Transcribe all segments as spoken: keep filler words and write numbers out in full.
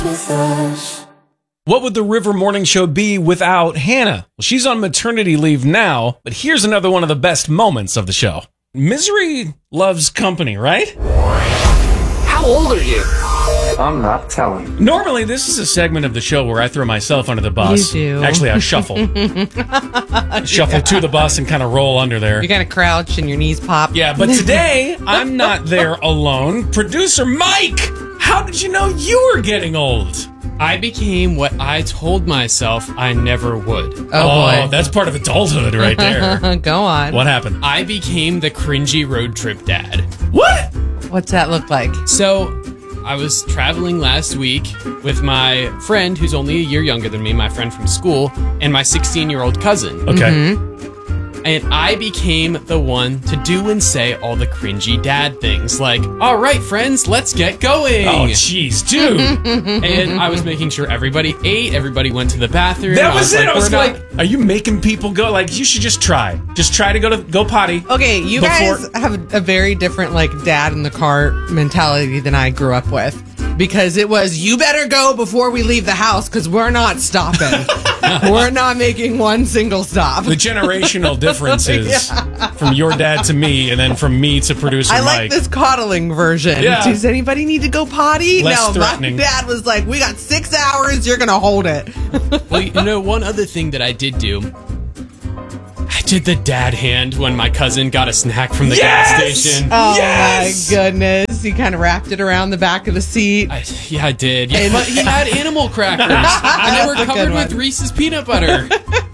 What would the River Morning Show be without Hannah? Well, she's on maternity leave now, but here's another one of the best moments of the show. Misery loves company, right? How old are you? I'm not telling. Normally, this is a segment of the show where I throw myself under the bus. You do. Actually, I shuffle. shuffle Yeah. to the bus and kind of roll under there. You kind of crouch and your knees pop. Yeah, but today, I'm not there alone. Producer Mike, how did you know you were getting old? I became what I told myself I never would. Oh, boy. That's part of adulthood right there. Go on. What happened? I became the cringy road trip dad. What? What's that look like? So, I was traveling last week with my friend who's only a year younger than me, my friend from school, and my sixteen-year-old cousin. Okay. Mm-hmm. And I became the one to do and say all the cringy dad things, like, all right, friends, let's get going. Oh, jeez, dude. And I was making sure everybody ate, everybody went to the bathroom. That was, it. I was "We're like, not-" are you making people go? Like, you should just try. Just try to go to go potty. Okay, you Before- guys have a very different, like, dad in the car mentality than I grew up with. Because it was, you better go before we leave the house because we're not stopping. We're not making one single stop. The generational differences from your dad to me, and then from me to producer I like Mike. this coddling version. Yeah. Does anybody need to go potty? Less no, threatening. my dad was like, we got six hours, you're going to hold it. Well, you know, one other thing that I did do, I did the dad hand when my cousin got a snack from the Yes! gas station. Oh, Yes! my goodness. He kind of wrapped it around the back of the seat. I, yeah, I did. Yeah, but he had animal crackers, and they were That's a covered good with one. Reese's peanut butter.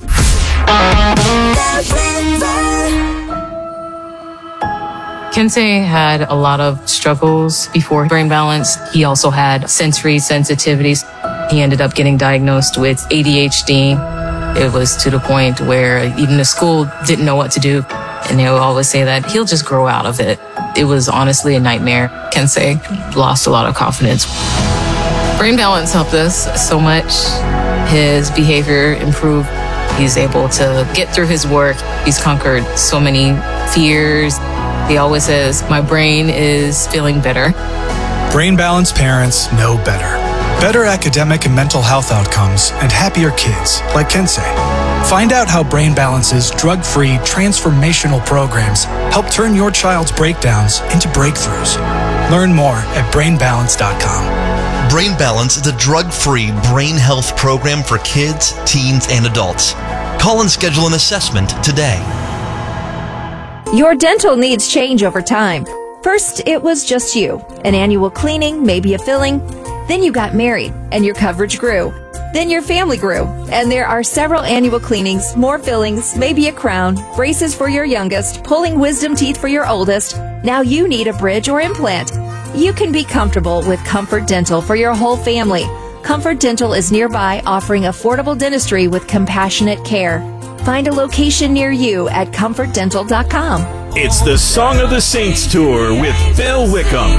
Kensei had a lot of struggles before brain balance. He also had sensory sensitivities. He ended up getting diagnosed with A D H D. It was to the point where even the school didn't know what to do. And they would always say that he'll just grow out of it. It was honestly a nightmare. Kensei lost a lot of confidence. Brain balance helped us so much. His behavior improved. He's able to get through his work. He's conquered so many fears. He always says, my brain is feeling better. Brain Balance parents know better. Better academic and mental health outcomes and happier kids, like Kensei. Find out how Brain Balance's drug-free transformational programs help turn your child's breakdowns into breakthroughs. Learn more at brain balance dot com. Brain Balance is a drug-free brain health program for kids, teens, and adults. Call and schedule an assessment today. Your dental needs change over time. First, it was just you. An annual cleaning, maybe a filling. Then you got married, and your coverage grew. Then your family grew, and there are several annual cleanings, more fillings, maybe a crown, braces for your youngest, pulling wisdom teeth for your oldest. Now you need a bridge or implant. You can be comfortable with Comfort Dental for your whole family. Comfort Dental is nearby, offering affordable dentistry with compassionate care. Find a location near you at comfort dental dot com. It's the Song of the Saints Tour with Phil Wickham.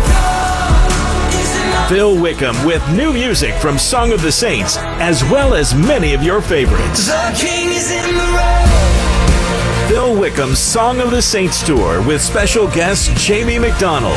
Phil Wickham with new music from Song of the Saints, as well as many of your favorites. Phil Wickham's Song of the Saints Tour with special guest Jamie McDonald.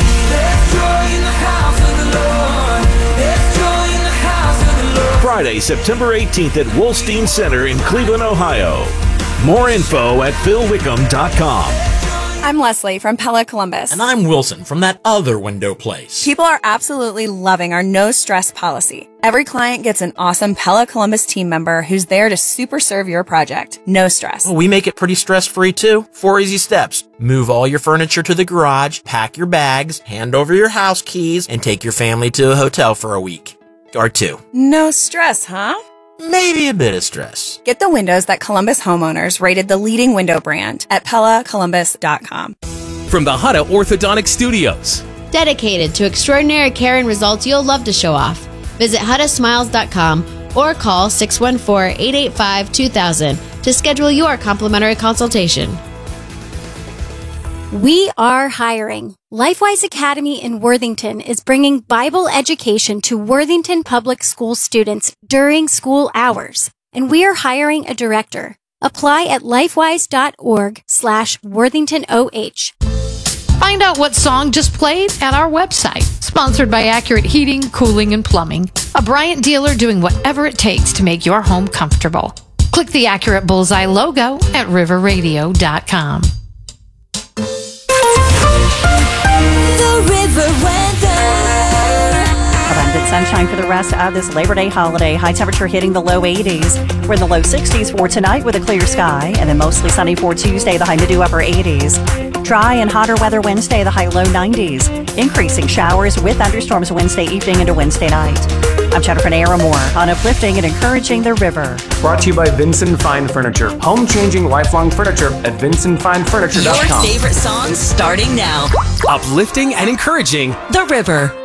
Friday, September eighteenth at Wolstein Center in Cleveland, Ohio. More info at phil wickham dot com. I'm Leslie from Pella Columbus. And I'm Wilson from that other window place. People are absolutely loving our no stress policy. Every client gets an awesome Pella Columbus team member who's there to super serve your project. No stress. Well, we make it pretty stress-free too. Four easy steps. Move all your furniture to the garage, pack your bags, hand over your house keys, and take your family to a hotel for a week. Or two. No stress, huh? Maybe a bit of stress. Get the windows that Columbus homeowners rated the leading window brand at pella columbus dot com. From the Hutta Orthodontic Studios. Dedicated to extraordinary care and results you'll love to show off. Visit hutta smiles dot com or call six one four, eight eight five, two thousand to schedule your complimentary consultation. We are hiring. LifeWise Academy in Worthington is bringing Bible education to Worthington Public School students during school hours, and we are hiring a director. Apply at lifewise dot org slash Worthington O H. Find out what song just played at our website. Sponsored by Accurate Heating, Cooling, and Plumbing. A Bryant dealer doing whatever it takes to make your home comfortable. Click the Accurate Bullseye logo at river radio dot com. The River Weather. Abundant sunshine for the rest of this Labor Day holiday. High temperature hitting the low eighties. We're in the low sixties for tonight with a clear sky, and then mostly sunny for Tuesday, the high mid to upper eighties. Dry and hotter weather Wednesday, the high low nineties. Increasing showers with thunderstorms Wednesday evening into Wednesday night. I'm Jennifer Naramore on Uplifting and Encouraging the River. Brought to you by Vincent Fine Furniture. Home-changing lifelong furniture at vincent fine furniture dot com. Your favorite songs starting now. Uplifting and encouraging the River.